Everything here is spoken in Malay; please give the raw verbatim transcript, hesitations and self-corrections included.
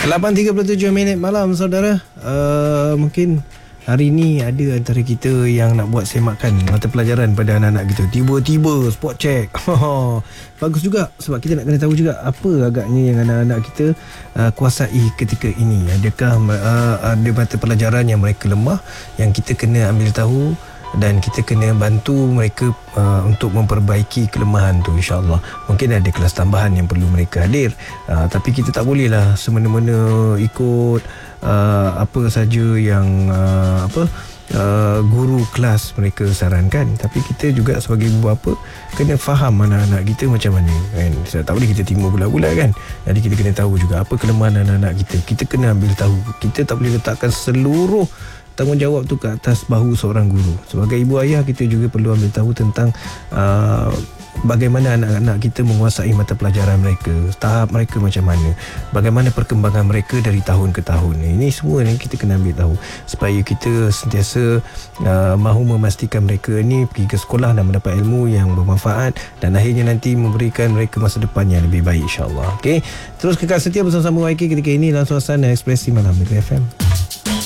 lapan tiga puluh tujuh minit malam, saudara. uh, Mungkin hari ni ada antara kita yang nak buat semakan mata pelajaran pada anak-anak kita. Tiba-tiba spot check. Bagus juga, sebab kita nak kena tahu juga apa agaknya yang anak-anak kita uh, kuasai ketika ini. Adakah uh, ada mata pelajaran yang mereka lemah, yang kita kena ambil tahu, dan kita kena bantu mereka uh, untuk memperbaiki kelemahan tu, insyaAllah. Mungkin ada kelas tambahan yang perlu mereka hadir, uh, tapi kita tak boleh lah semena-mena ikut uh, apa saja yang uh, apa uh, guru kelas mereka sarankan. Tapi kita juga sebagai ibu bapa kena faham anak-anak kita macam mana, kan? Tak boleh kita timur bulat-bulat, kan? Jadi kita kena tahu juga apa kelemahan anak-anak kita. Kita kena ambil tahu. Kita tak boleh letakkan seluruh tanggungjawab tu ke atas bahu seorang guru. Sebagai ibu ayah, kita juga perlu ambil tahu tentang uh, bagaimana anak-anak kita menguasai mata pelajaran mereka, tahap mereka macam mana, bagaimana perkembangan mereka dari tahun ke tahun. Ini semua yang kita kena ambil tahu, supaya kita sentiasa uh, mahu memastikan mereka ni pergi ke sekolah dan mendapat ilmu yang bermanfaat, dan akhirnya nanti memberikan mereka masa depan yang lebih baik, insyaAllah. Okay? Terus kekal setia bersama-sama Y K ketika ini dalam suasana Ekspresi Malam Negeri F M.